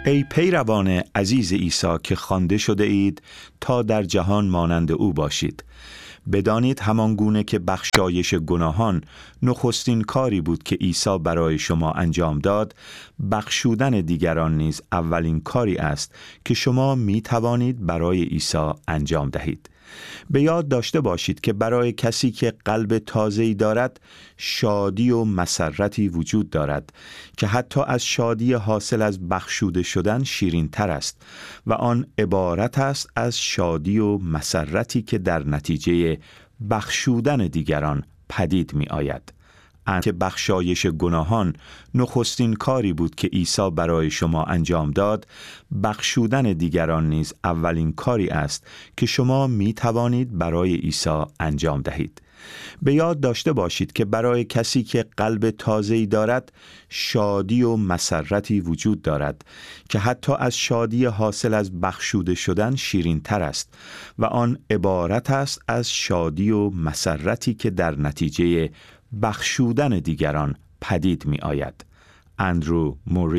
ای پیروان عزیز عیسی که خوانده شده اید تا در جهان مانند او باشید. بدانید همان گونه که بخشایش گناهان نخستین کاری بود که عیسی برای شما انجام داد، بخشودن دیگران نیز اولین کاری است که شما می توانید برای عیسی انجام دهید. به یاد داشته باشید که برای کسی که قلب تازه‌ای دارد شادی و مسرتی وجود دارد که حتی از شادی حاصل از بخشوده شدن شیرین تر است و آن عبارت است از شادی و مسرتی که در نتیجه بخشودن دیگران پدید می آید. که بخشایش گناهان نخستین کاری بود که عیسی برای شما انجام داد، بخشودن دیگران نیز اولین کاری است که شما می توانید برای عیسی انجام دهید. به یاد داشته باشید که برای کسی که قلب تازه‌ای دارد شادی و مسرتی وجود دارد که حتی از شادی حاصل از بخشوده شدن شیرین تر است و آن عبارت است از شادی و مسرتی که در نتیجه بخشودن دیگران پدید می آید. اندرو موری